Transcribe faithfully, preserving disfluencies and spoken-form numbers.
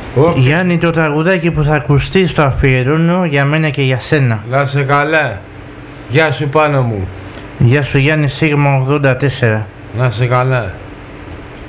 Okay. Γιάννη, το τραγουδάκι που θα ακουστεί στο αφιερώνω για μένα και για σένα. Να σε καλά. Γεια σου πάνω μου. Γεια σου Γιάννη Σίγμα ογδόντα τέσσερα. Να σε καλά.